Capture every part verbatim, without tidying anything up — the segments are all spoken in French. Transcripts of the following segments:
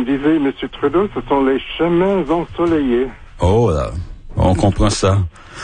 comme disait M. Trudeau, ce sont les chemins ensoleillés. Oh là, on comprend ça.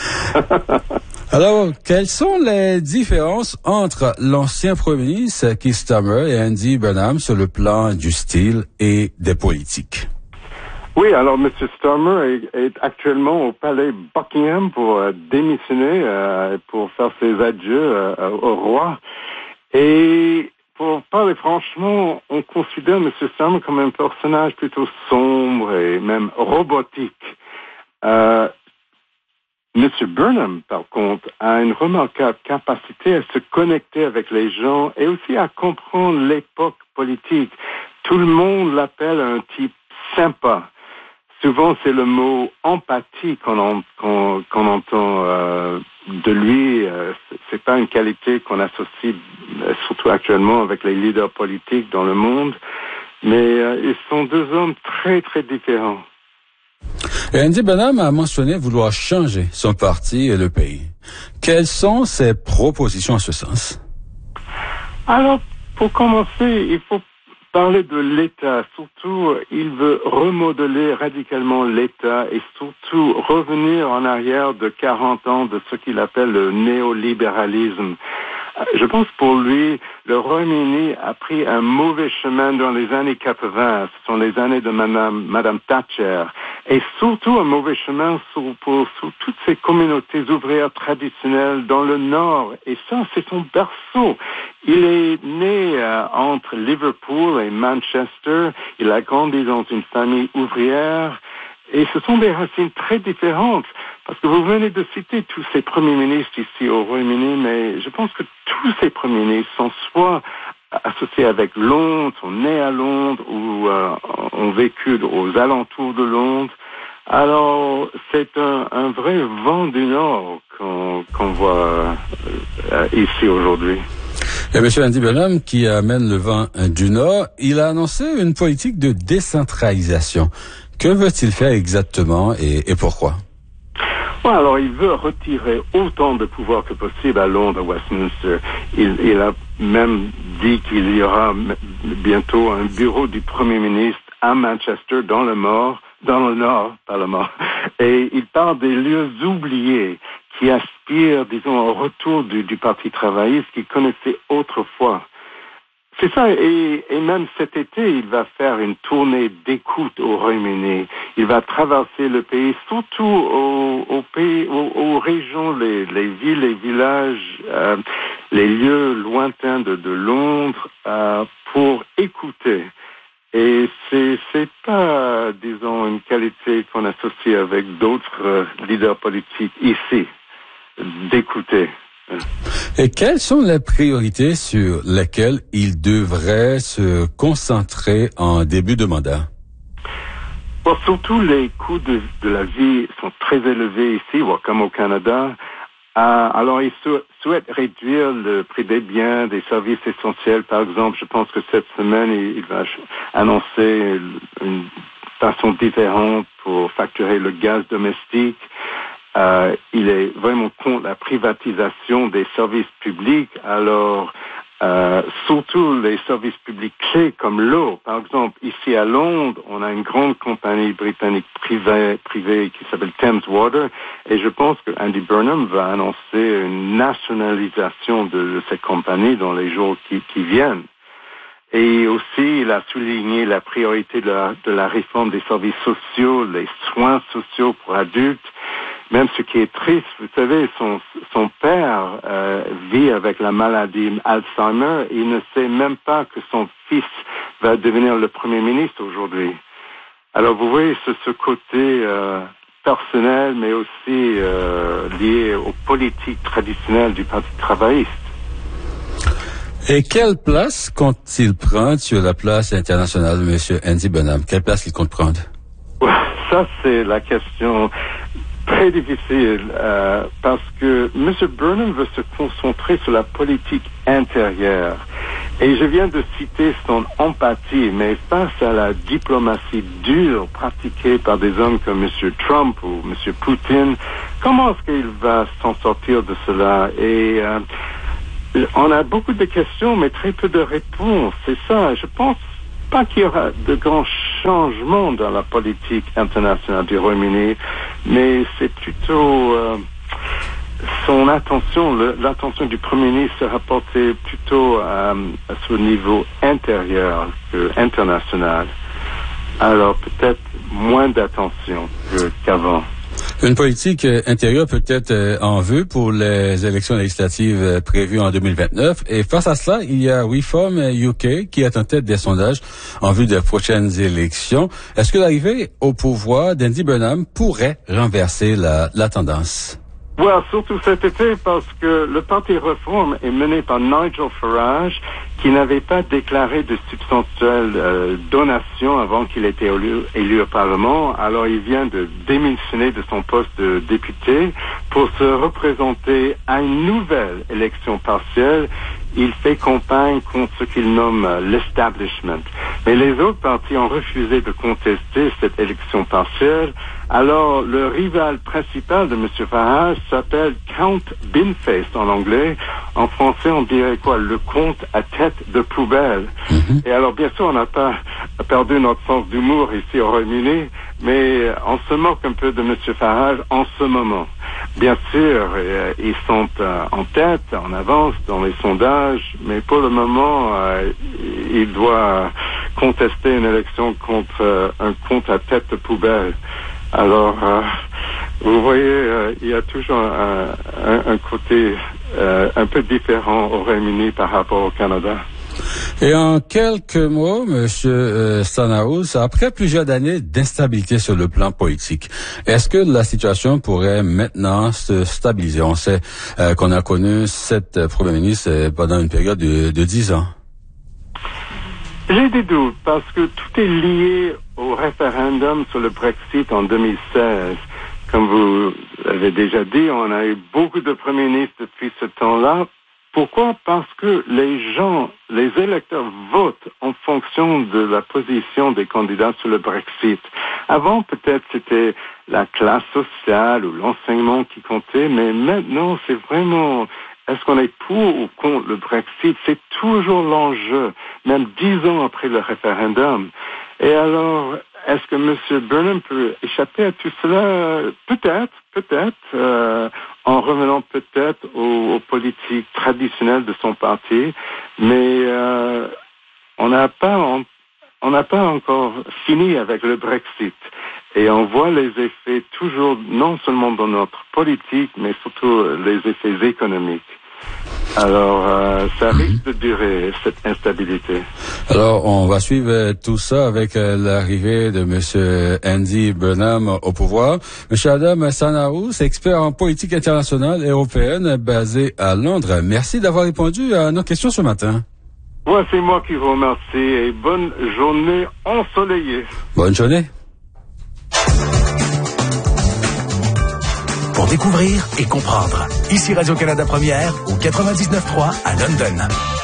Alors, quelles sont les différences entre l'ancien premier ministre Keir Starmer et Andy Burnham sur le plan du style et des politiques? Oui, alors M. Starmer est, est actuellement au palais Buckingham pour euh, démissionner, euh, pour faire ses adieux euh, au roi. Et pour parler franchement, on considère M. Starmer comme un personnage plutôt sombre et même robotique. Euh, M. Burnham, par contre, a une remarquable capacité à se connecter avec les gens et aussi à comprendre l'époque politique. Tout le monde l'appelle un type sympa. Souvent, c'est le mot empathie qu'on, en, qu'on, qu'on entend euh, de lui. Euh, c'est pas une qualité qu'on associe, euh, surtout actuellement, avec les leaders politiques dans le monde. Mais euh, ils sont deux hommes très, très différents. Et Andy Burnham a mentionné vouloir changer son parti et le pays. Quelles sont ses propositions en ce sens? Alors, pour commencer, il faut parler de l'État. Surtout, il veut remodeler radicalement l'État et surtout revenir en arrière de quarante ans de ce qu'il appelle le néolibéralisme. Je pense pour lui, le Royaume-Uni a pris un mauvais chemin dans les années quatre-vingts. Ce sont les années de Madame, Madame Thatcher. Et surtout un mauvais chemin sur, pour, sur toutes ces communautés ouvrières traditionnelles dans le Nord. Et ça, c'est son berceau. Il est né euh, entre Liverpool et Manchester. Il a grandi dans une famille ouvrière. Et ce sont des racines très différentes. Parce que vous venez de citer tous ces premiers ministres ici au Royaume-Uni, mais je pense que tous ces premiers ministres sont soit associés avec Londres, sont nés à Londres ou euh, ont vécu aux alentours de Londres. Alors, c'est un, un vrai vent du Nord qu'on, qu'on voit euh, ici aujourd'hui. Et M. Andy Burnham, qui amène le vent du Nord, il a annoncé une politique de décentralisation. Que veut-il faire exactement et, et pourquoi? Ouais, alors il veut retirer autant de pouvoir que possible à Londres, à Westminster. Il, il a même dit qu'il y aura bientôt un bureau du Premier ministre à Manchester, dans le Nord, dans le Nord, pas le Nord. Et il parle des lieux oubliés qui aspirent, disons, au retour du, du Parti travailliste qu'il connaissait autrefois. C'est ça, et, et même cet été, il va faire une tournée d'écoute au Royaume-Uni. Il va traverser le pays, surtout aux, aux pays, aux, aux régions, les, les villes, les villages, euh, les lieux lointains de, de Londres, euh, pour écouter. Et c'est, c'est pas, disons, une qualité qu'on associe avec d'autres euh, leaders politiques ici, d'écouter. Et quelles sont les priorités sur lesquelles il devrait se concentrer en début de mandat? Bon, surtout les coûts de, de la vie sont très élevés ici, comme au Canada. Euh, alors, il sou- souhaite réduire le prix des biens, des services essentiels. Par exemple, je pense que cette semaine, il, il va annoncer une façon différente pour facturer le gaz domestique. Euh, il est vraiment contre la privatisation des services publics. Alors, euh, surtout les services publics clés comme l'eau. Par exemple, ici à Londres, on a une grande compagnie britannique privée, privée qui s'appelle Thames Water. Et je pense que Andy Burnham va annoncer une nationalisation de, de cette compagnie dans les jours qui, qui viennent. Et aussi, il a souligné la priorité de la, de la réforme des services sociaux, les soins sociaux pour adultes. Même ce qui est triste, vous savez, son, son père euh, vit avec la maladie Alzheimer et il ne sait même pas que son fils va devenir le Premier ministre aujourd'hui. Alors vous voyez, c'est ce côté euh, personnel, mais aussi euh, lié aux politiques traditionnelles du Parti travailliste. Et quelle place compte-t-il prendre sur la place internationale de M. Andy Burnham? Quelle place il compte prendre? Ça, c'est la question très difficile euh, parce que M. Burnham veut se concentrer sur la politique intérieure. Et je viens de citer son empathie, mais face à la diplomatie dure pratiquée par des hommes comme M. Trump ou M. Poutine, comment est-ce qu'il va s'en sortir de cela? Et euh, on a beaucoup de questions, mais très peu de réponses. C'est ça. Je pense pas qu'il y aura de grands changement dans la politique internationale du Royaume-Uni, mais c'est plutôt euh, son attention, le, l'attention du Premier ministre sera portée plutôt à, à ce niveau intérieur que international. Alors peut-être moins d'attention que, qu'avant. Une politique intérieure peut-être en vue pour les élections législatives prévues en deux mille vingt-neuf. Et face à cela, il y a Reform U K qui est en tête des sondages en vue des prochaines élections. Est-ce que l'arrivée au pouvoir d'Andy Burnham pourrait renverser la, la tendance? Oui, surtout cet été, parce que le Parti Reform est mené par Nigel Farage, qui n'avait pas déclaré de substantielles euh, donations avant qu'il ait été élu, élu au Parlement. Alors il vient de démissionner de son poste de député pour se représenter à une nouvelle élection partielle. Il fait campagne contre ce qu'il nomme euh, l'establishment. Mais les autres partis ont refusé de contester cette élection partielle. Alors, le rival principal de M. Farage s'appelle Count Binface en anglais. En français, on dirait quoi? Le comte à tête de poubelle. Mm-hmm. Et alors, bien sûr, on n'a pas perdu notre sens d'humour ici au Royaume-Uni, mais on se moque un peu de M. Farage en ce moment. Bien sûr, euh, ils sont euh, en tête, en avance dans les sondages, mais pour le moment, euh, il doit contester une élection contre euh, un comte à tête de poubelle. Alors, euh, vous voyez, euh, il y a toujours un, un, un côté euh, un peu différent au Royaume-Uni par rapport au Canada. Et en quelques mots, Monsieur euh, Stanaouz, après plusieurs années d'instabilité sur le plan politique, est-ce que la situation pourrait maintenant se stabiliser? On sait euh, qu'on a connu sept premiers ministres pendant une période de, de dix ans. J'ai des doutes parce que tout est lié au référendum sur le Brexit en deux mille seize. Comme vous l'avez déjà dit, on a eu beaucoup de premiers ministres depuis ce temps-là. Pourquoi? Parce que les gens, les électeurs votent en fonction de la position des candidats sur le Brexit. Avant, peut-être, c'était la classe sociale ou l'enseignement qui comptait, mais maintenant, c'est vraiment... Est-ce qu'on est pour ou contre le Brexit? C'est toujours l'enjeu, même dix ans après le référendum. Et alors, est-ce que M. Burnham peut échapper à tout cela? Peut-être, peut-être, euh, en revenant peut-être aux, aux politiques traditionnelles de son parti, mais euh, on n'a pas, on, on n'a pas encore fini avec le Brexit. Et on voit les effets toujours, non seulement dans notre politique, mais surtout les effets économiques. Alors, euh, ça risque de durer, cette instabilité. Alors, on va suivre tout ça avec euh, l'arrivée de M. Andy Burnham au pouvoir. M. Adam Stanaouz, expert en politique internationale et européenne, basé à Londres. Merci d'avoir répondu à nos questions ce matin. Ouais, c'est moi qui vous remercie et bonne journée ensoleillée. Bonne journée. Pour découvrir et comprendre. Ici Radio-Canada Première, au quatre-vingt-dix-neuf trois à London.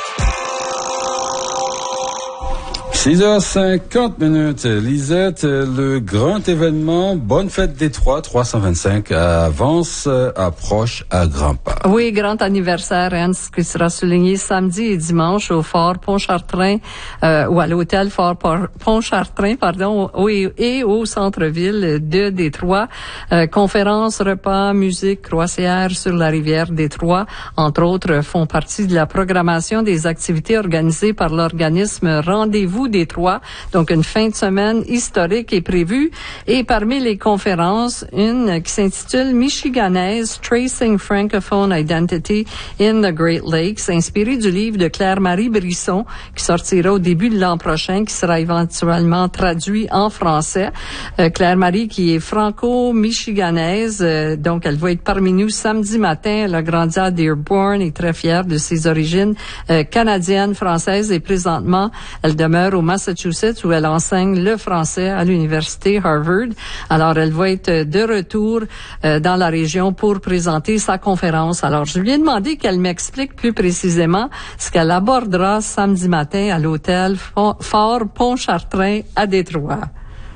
six heures cinquante minutes. Lisette, le grand événement Bonne Fête des Trois, trois cent vingt-cinq, avance, approche à grands pas. Oui, grand anniversaire, Hans, qui sera souligné samedi et dimanche au Fort Pontchartrain, euh, ou à l'hôtel Fort Pontchartrain, pardon, oui, et au centre-ville de Détroit. Euh, conférences, repas, musique, croisière sur la rivière Détroit, entre autres, font partie de la programmation des activités organisées par l'organisme Rendez-vous Détroit. Donc, une fin de semaine historique est prévue. Et parmi les conférences, une qui s'intitule Michiganaise Tracing Francophone Identity in the Great Lakes, inspirée du livre de Claire-Marie Brisson, qui sortira au début de l'an prochain, qui sera éventuellement traduit en français. Euh, Claire-Marie, qui est franco-michiganaise, euh, donc elle va être parmi nous samedi matin. Elle a grandi à Dearborn et très fière de ses origines euh, canadiennes, françaises, et présentement, elle demeure au Massachusetts où elle enseigne le français à l'université Harvard. Alors, elle va être de retour euh, dans la région pour présenter sa conférence. Alors, je lui ai demandé qu'elle m'explique plus précisément ce qu'elle abordera samedi matin à l'hôtel Fort Pontchartrain à Détroit.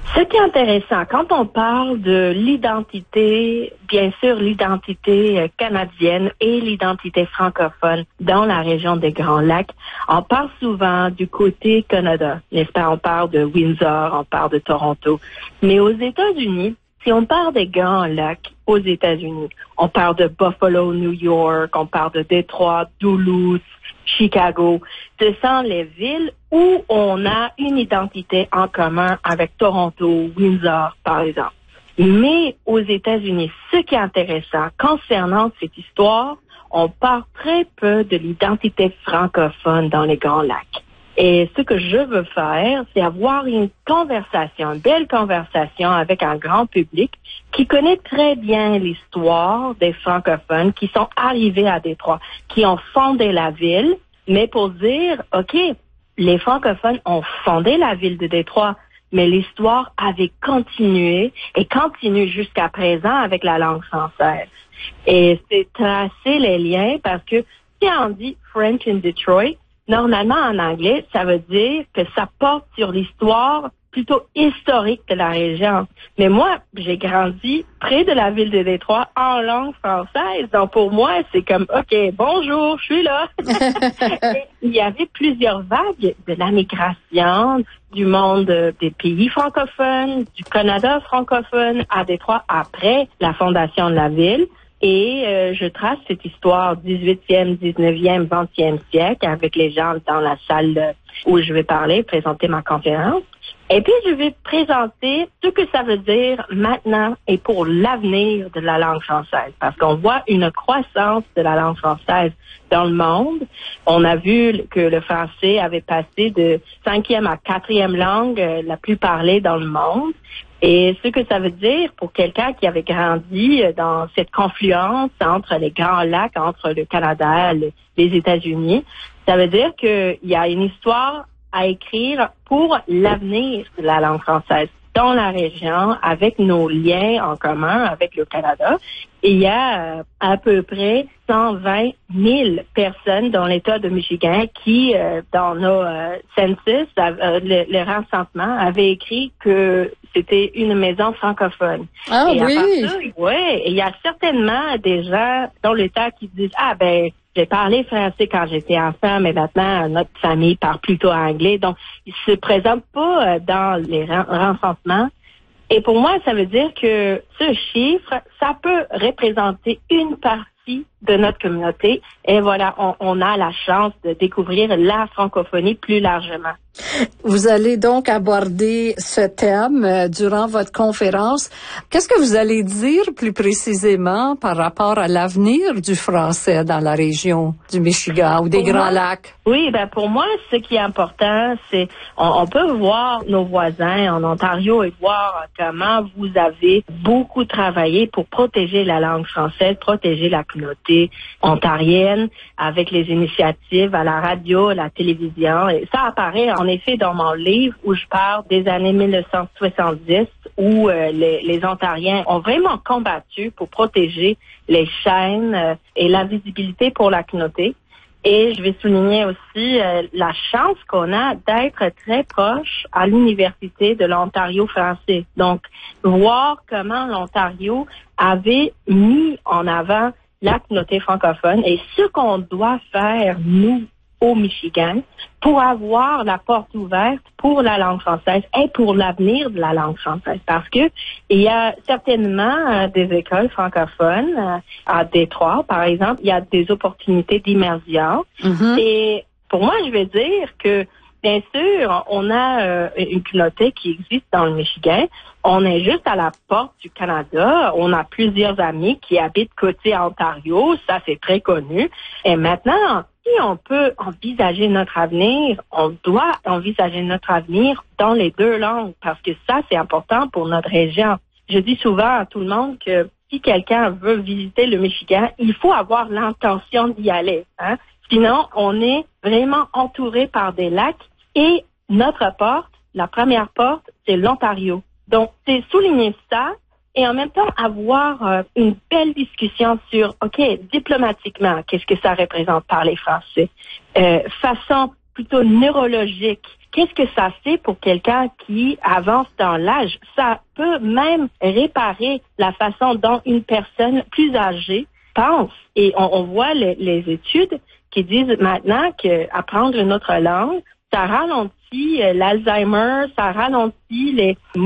Ce qui est intéressant, quand on parle de l'identité, bien sûr l'identité canadienne et l'identité francophone dans la région des Grands Lacs, on parle souvent du côté Canada, n'est-ce pas? On parle de Windsor, on parle de Toronto. Mais aux États-Unis, si on parle des Grands Lacs aux États-Unis, on parle de Buffalo, New York, on parle de Détroit, Duluth, Chicago. Ce sont les villes où on a une identité en commun avec Toronto, Windsor, par exemple. Mais aux États-Unis, ce qui est intéressant concernant cette histoire, on parle très peu de l'identité francophone dans les Grands Lacs. Et ce que je veux faire, c'est avoir une conversation, une belle conversation avec un grand public qui connaît très bien l'histoire des francophones qui sont arrivés à Détroit, qui ont fondé la ville, mais pour dire, OK, les francophones ont fondé la ville de Détroit, mais l'histoire avait continué et continue jusqu'à présent avec la langue française. Et c'est tracer les liens parce que si on dit French in Detroit, normalement, en anglais, ça veut dire que ça porte sur l'histoire plutôt historique de la région. Mais moi, j'ai grandi près de la ville de Détroit en langue française. Donc, pour moi, c'est comme, OK, bonjour, je suis là. Il y avait plusieurs vagues de la migration du monde des pays francophones, du Canada francophone à Détroit après la fondation de la ville. Et euh, je trace cette histoire dix-huitième, dix-neuvième, vingtième siècle avec les gens dans la salle où je vais parler, présenter ma conférence. Et puis, je vais présenter ce que ça veut dire maintenant et pour l'avenir de la langue française. Parce qu'on voit une croissance de la langue française dans le monde. On a vu que le français avait passé de cinquième à quatrième langue euh, la plus parlée dans le monde. Et ce que ça veut dire pour quelqu'un qui avait grandi dans cette confluence entre les Grands Lacs, entre le Canada et les États-Unis, ça veut dire qu'il y a une histoire à écrire pour l'avenir de la langue française dans la région, avec nos liens en commun avec le Canada. Et il y a euh, à peu près cent vingt mille personnes dans l'État de Michigan qui, euh, dans nos euh, census, euh, le, le recensement, avaient écrit que c'était une maison francophone. Ah et oui! Oui, et il y a certainement des gens dans l'État qui disent « Ah ben, j'ai parlé français quand j'étais enfant, mais maintenant, notre famille parle plutôt anglais. » Donc, ils se présentent pas euh, dans les recensements. Et pour moi, ça veut dire que ce chiffre, ça peut représenter une partie de notre communauté. Et voilà, on, on a la chance de découvrir la francophonie plus largement. Vous allez donc aborder ce thème euh, durant votre conférence. Qu'est-ce que vous allez dire plus précisément par rapport à l'avenir du français dans la région du Michigan ou des pour Grands moi, Lacs? Oui, ben pour moi, ce qui est important, c'est on, on peut voir nos voisins en Ontario et voir comment vous avez beaucoup travaillé pour protéger la langue française, protéger la communauté ontarienne avec les initiatives à la radio, à la télévision. Et ça apparaît en effet dans mon livre où je parle des années mille neuf cent soixante-dix où euh, les, les Ontariens ont vraiment combattu pour protéger les chaînes euh, et la visibilité pour la communauté. Et je vais souligner aussi euh, la chance qu'on a d'être très proche à l'Université de l'Ontario français. Donc, voir comment l'Ontario avait mis en avant la communauté francophone et ce qu'on doit faire, nous, au Michigan, pour avoir la porte ouverte pour la langue française et pour l'avenir de la langue française. Parce que il y a certainement euh, des écoles francophones euh, à Détroit, par exemple, il y a des opportunités d'immersion. Mm-hmm. Et pour moi, je vais dire que, bien sûr, on a euh, une communauté qui existe dans le Michigan. On est juste à la porte du Canada. On a plusieurs amis qui habitent côté Ontario. Ça, c'est très connu. Et maintenant, si on peut envisager notre avenir, on doit envisager notre avenir dans les deux langues parce que ça, c'est important pour notre région. Je dis souvent à tout le monde que si quelqu'un veut visiter le Michigan, il faut avoir l'intention d'y aller. Hein? Sinon, on est vraiment entouré par des lacs et notre porte, la première porte, c'est l'Ontario. Donc, c'est souligner ça et en même temps avoir euh, une belle discussion sur, OK, diplomatiquement, qu'est-ce que ça représente par les Français? Euh, façon plutôt neurologique, qu'est-ce que ça fait pour quelqu'un qui avance dans l'âge? Ça peut même réparer la façon dont une personne plus âgée pense. Et on, on voit les, les études qui disent maintenant qu'apprendre une autre langue, ça ralentit l'Alzheimer, ça ralentit les